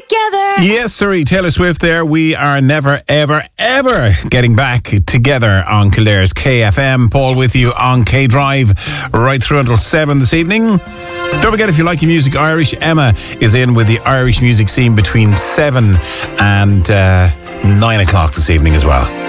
together. Yes, sorry, Taylor Swift there. We are never, ever, ever getting back together on Kildare's KFM. Paul with you on K-Drive right through until 7 this evening. Don't forget, if you like your music Irish, Emma is in with the Irish music scene between 7 and 9 o'clock this evening as well.